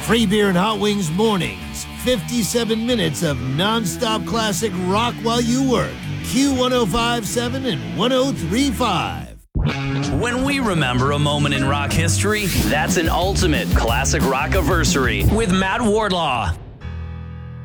Free beer and hot wings mornings. 57 minutes of nonstop classic rock while you work. Q1057 and 1035. When we remember a moment in rock history, that's an ultimate classic rock-iversary with Matt Wardlaw.